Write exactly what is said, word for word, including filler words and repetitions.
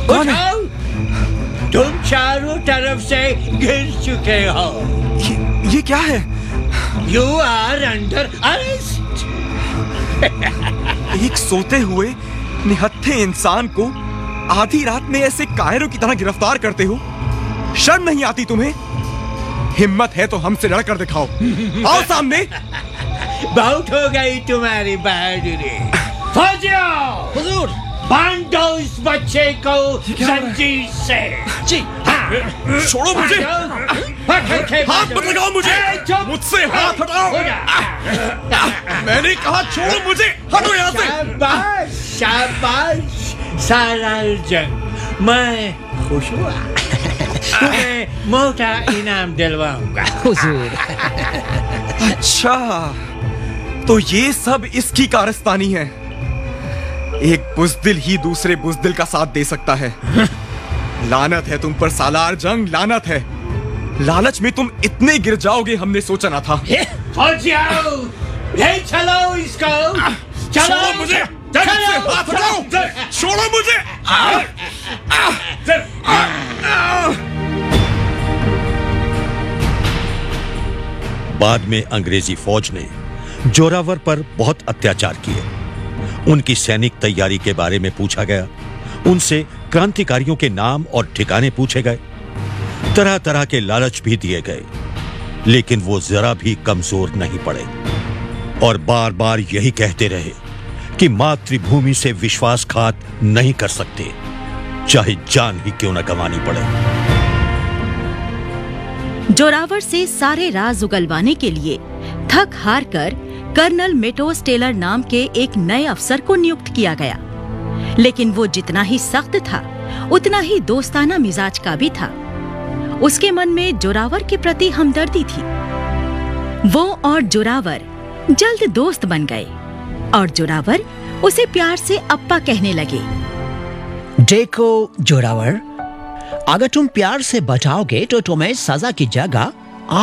कौन है? तुम चारों तरफ से गिर चुके हो। ये, ये क्या है? You are under arrest. एक सोते हुए निहत्थे इंसान को आधी रात में ऐसे कायरों की तरह गिरफ्तार करते हो? शर्म नहीं आती तुम्हें? हिम्मत है तो हमसे लड़कर दिखाओ। आओ सामने। बहुत हो गई तुम्हारी बहादुरी। फौजियों, हुजूर, बांध दो इस बच्चे को जंजीर से। जी। हाँ। छोड़ो मुझे। पकड़ के हाथ मत लगाओ मुझे। मुझसे हाथ हटाओ। मैंने कहा छोड़ो मुझे। हटो यहाँ से। शाबाश, शाबाश सालार जंग, मैं खुश हुआ। तुम्हें मोटा इनाम दिलवाऊंगा। हुजूर। अच्छा, तो ये सब इसकी कारस्तानी है। एक बुज़दिल ही दूसरे बुज़दिल का साथ दे सकता है। लानत है तुम पर सालार जंग, लानत है। लालच में तुम इतने गिर जाओगे हमने सोचा ना था। फौजियों, ले चलो इसको। चलो छोड़ो मुझे। चलो, हाथ हटाओ। छोड़ो मुझे। बाद में अंग्रेजी फौज ने जोरावर पर बहुत अत्याचार किए। उनकी सैनिक तैयारी के बारे में पूछा गया, उनसे क्रांतिकारियों के नाम और ठिकाने पूछे गए, तरह तरह के लालच भी दिए गए, लेकिन वो जरा भी कमजोर नहीं पड़े और बार बार यही कहते रहे कि मातृभूमि से विश्वासघात नहीं कर सकते, चाहे जान ही क्यों न गंवानी पड़े। जोरावर से सारे राज उगलवाने के लिए थक हार कर कर्नल मेटोस टेलर नाम के एक नए अफसर को नियुक्त किया गया, लेकिन वो जितना ही सख्त था उतना ही दोस्ताना मिजाज का भी था। उसके मन में जोरावर के प्रति हमदर्दी थी। वो और जोरावर जल्द दोस्त बन गए और जोरावर उसे प्यार से अप्पा कहने लगे। देखो जोरावर, अगर तुम प्यार से बचाओगे तो तुम्हें सजा की जगह